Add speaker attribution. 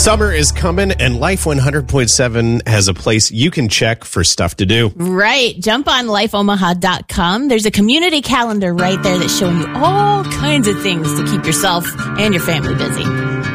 Speaker 1: Summer is coming, and Life 100.7 has a place you can check for stuff to do.
Speaker 2: Right. Jump on lifeomaha.com. There's a community calendar right there that's showing you all kinds of things to keep yourself and your family busy.